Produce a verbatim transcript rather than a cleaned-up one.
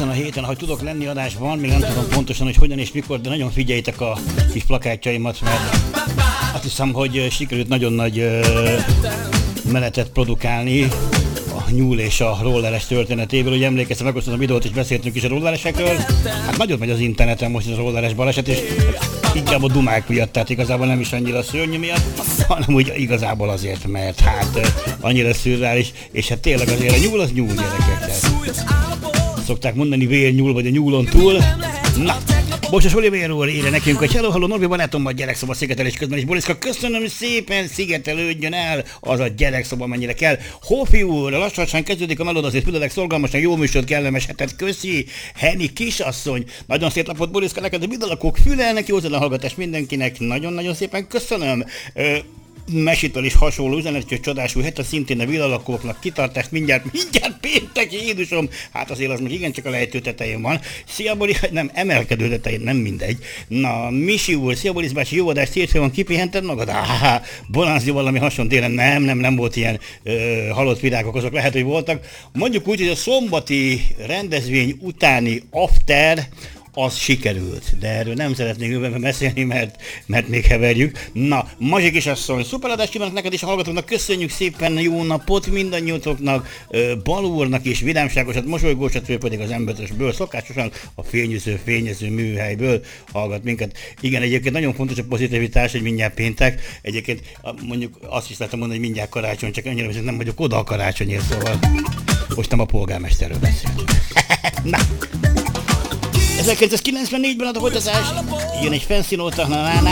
ezen a héten, ahogy tudok lenni adásban, még nem tudom pontosan, hogy hogyan és mikor, de nagyon figyeljétek a kis plakátjaimat, mert azt hiszem, hogy sikerült nagyon nagy menetet produkálni a nyúl és a rolleres történetéből. Ugye emlékeztem, megosztottam a videót és beszéltünk is a rolleresekről. Hát nagyon megy az interneten most ez a rolleres baleset, és inkább a dumák miatt, tehát igazából nem is annyira szörnyű miatt, hanem úgy igazából azért, mert hát annyira szürreális, és hát tényleg azért a nyúl az nyúl, gyerekek. Tehát szokták mondani vérnyúl vagy a nyúlon túl. Na, Bocsos Olivér úr írja nekünk, hogy hello, hello, Norbi barátommal gyerekszoba szigetelés közben is. Boriszka, köszönöm szépen, szigetelődjön el az a gyerekszoba, mennyire kell. Hófi úr, lassan kezdődik a melód, azért fülelek szorgalmasan, jó műsort, kellemes hetet, köszi. Henny kisasszony, nagyon szép napot, Boriszka, neked a vidalakok fülelnek, jó zene hallgatás mindenkinek, nagyon-nagyon szépen köszönöm. Ö, Mesitől is hasonló üzenet, hogy csodásul hete szintén a villalakóknak kitartást, mindjárt, mindjárt péntek, Jézusom, hát azért az még igencsak a lejtő tetején van. Szia Boris, nem, emelkedő tetején, nem mindegy. Na, Misi úr, szia Boris bácsi, jó adást, hétfőn van, kipihented magad? Áhá, Bonanzi valami hasonló téren, nem, nem, nem volt ilyen ö, halott virágok, azok lehet, hogy voltak. Mondjuk úgy, hogy a szombati rendezvény utáni after, az sikerült, de erről nem szeretnék jövőben beszélni, mert, mert még heverjük. Na, Mazsi kisasszony, szuper adást kívánok neked és a hallgatóknak, köszönjük szépen, jó napot mindannyiótoknak, Bal úrnak is, vidámságosat, mosolygósat, ő pedig az em ötösből, szokásosan a fényűző, fényező műhelyből hallgat minket. Igen, egyébként nagyon fontos a pozitivitás, hogy mindjárt péntek, egyébként mondjuk azt is lehetem mondani, hogy mindjárt karácsony, csak annyira, hogy nem vagyok oda a karácsonyért, szóval most nem a polgármesterről beszélünk. Na! ezerkilencszázkilencvennégyben ad a folytatás, jön egy fancy nóta, na, na, na.